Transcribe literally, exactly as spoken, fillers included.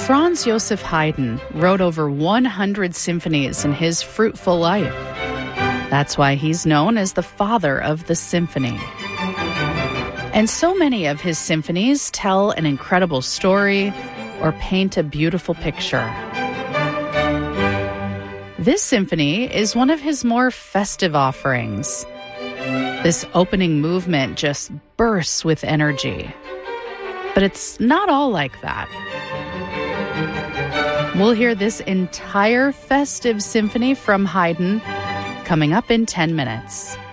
Franz Joseph Haydn wrote over one hundred symphonies in his fruitful life. That's why he's known as the father of the symphony. And so many of his symphonies tell an incredible story or paint a beautiful picture. This symphony is one of his more festive offerings. This opening movement just bursts with energy. But it's not all like that. We'll hear this entire festive symphony from Haydn coming up in ten minutes.